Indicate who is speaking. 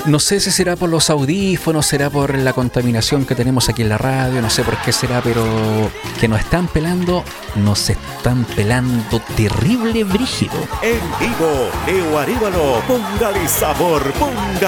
Speaker 1: No sé si será por los audífonos, será por la contaminación que tenemos aquí en la radio, no sé por qué será, pero que nos están pelando terrible brígido.
Speaker 2: En vivo, Leo Arévalo, póngale sabor, póngale